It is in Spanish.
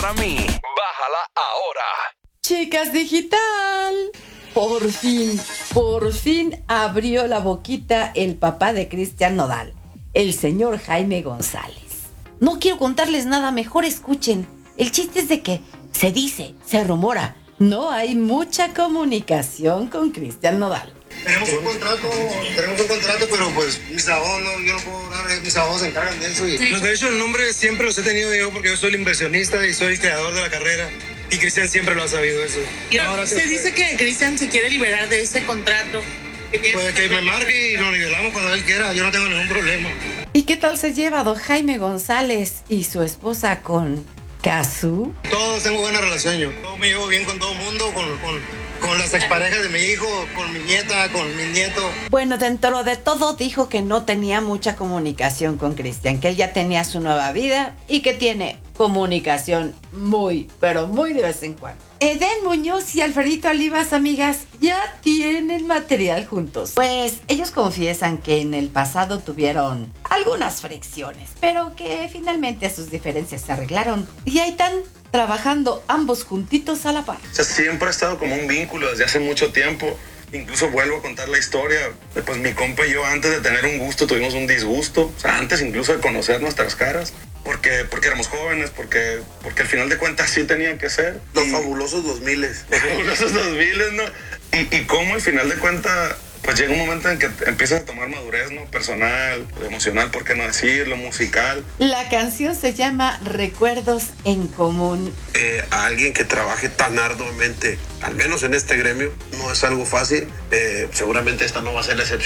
Para mí, bájala ahora. Chicas Digital. Por fin abrió la boquita el papá de Cristian Nodal, el señor Jaime González. No quiero contarles nada, mejor escuchen. El chiste es de que se dice, se rumora, no hay mucha comunicación con Cristian Nodal. Tenemos un contrato, pero pues mis abogados yo no puedo dar, mis abogados se encargan de eso. Los derechos del nombre siempre los he tenido yo porque yo soy el inversionista y soy el creador de la carrera. Y Cristian siempre lo ha sabido eso. Se dice que Cristian se quiere liberar de ese contrato. Pues que me marque y lo nivelamos cuando él quiera, yo no tengo ningún problema. ¿Y qué tal se lleva don Jaime González y su esposa con Cazzu? Todos tengo buena relación yo. Me llevo bien con todo el mundo, con las exparejas de mi hijo, con mi nieta, con mi nieto. Bueno, dentro de todo dijo que no tenía mucha comunicación con Cristian, que él ya tenía su nueva vida y que tiene comunicación muy, pero muy de vez en cuando. Eden Muñoz y Alfredito Olivas, amigas, ya tienen material juntos. Pues ellos confiesan que en el pasado tuvieron algunas fricciones, pero que finalmente sus diferencias se arreglaron y ahí están trabajando ambos juntitos a la par. O sea, siempre ha estado como un vínculo desde hace mucho tiempo. Incluso vuelvo a contar la historia. Pues mi compa y yo, antes de tener un gusto, tuvimos un disgusto. O sea, antes incluso de conocer nuestras caras. Porque éramos jóvenes, porque al final de cuentas sí tenían que ser. Los fabulosos 2000. Los fabulosos 2000, ¿no? Y cómo al final de cuentas, pues llega un momento en que empiezas a tomar madurez, ¿no? Personal, emocional, ¿por qué no decirlo? Musical. La canción se llama Recuerdos en Común. A alguien que trabaje tan arduamente, al menos en este gremio, no es algo fácil. Seguramente esta no va a ser la excepción.